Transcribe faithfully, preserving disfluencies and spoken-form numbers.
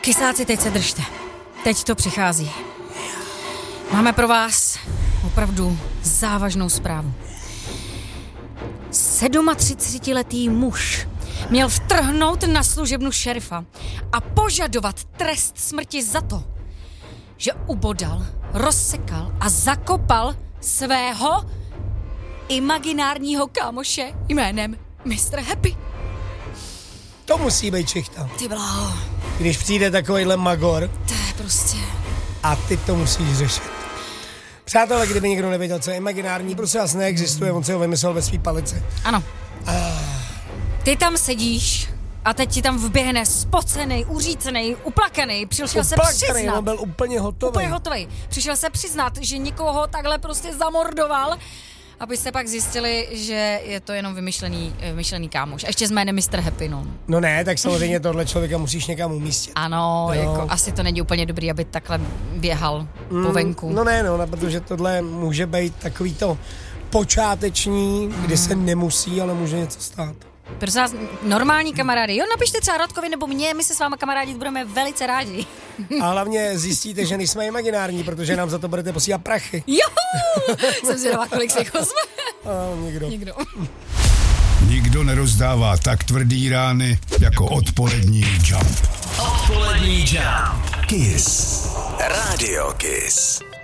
Kysáci, teď se držte. Teď to přichází. Máme pro vás opravdu závažnou zprávu. sedmatřicetiletý muž měl vtrhnout na služebnu šerifa a požadovat trest smrti za to, že ubodal, rozsekal a zakopal svého imaginárního kámoše jménem mister Happy. To musí být čichta. Ty bláho. Když přijde takovejhle magor. To je prostě... A ty to musíš řešit. Přátelé, kdyby někdo nevěděl, co je imaginární, prostě vás neexistuje, on si ho vymyslel ve svý palici. Ano. Ty tam sedíš a teď ti tam vběhne spocenej, uřícenej, uplakanej, přišel se přiznat. On byl úplně hotový. Úplně hotový. Přišel se přiznat, že někoho takhle prostě zamordoval, abyste pak zjistili, že je to jenom vymyšlený, vymyšlený kámoš. A ještě s jménem mister Happy, no. No ne, tak samozřejmě tohle člověka musíš někam umístit. Ano, no. Jako asi to není úplně dobrý, aby takhle běhal mm, po venku. No ne, no, protože tohle může být takový to počáteční, mm. kdy se nemusí, ale může něco stát. Prosím vás, normální kamarády. Jo, napište třeba Radkovi nebo mě, my se s váma kamarádit budeme velice rádi. A hlavně zjistíte, že nejsme imaginární, protože nám za to budete posílat prachy. Jo, jsem zvědavá, kolik se jich ozve. A nikdo. Nikdo. Nikdo nerozdává tak tvrdý rány jako odpolední Jump. Odpolední Jump. Kiss. Radio Kiss.